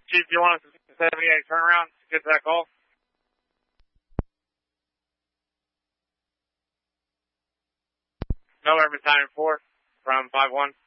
Chief, do you want us to 78 turnaround to get to that call? November Battalion 4 from 5-1.